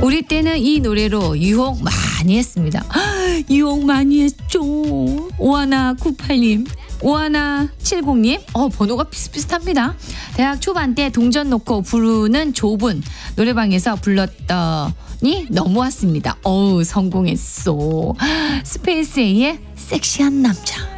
우리 때는 이 노래로 유혹 많이 했습니다. 유혹 많이 했죠. 오하나 98님. 오하나 70님. 번호가 비슷비슷합니다. 대학 초반 때 동전 놓고 부르는 좁은 노래방에서 불렀더니 넘어왔습니다. 성공했어. 스페이스 A의 섹시한 남자.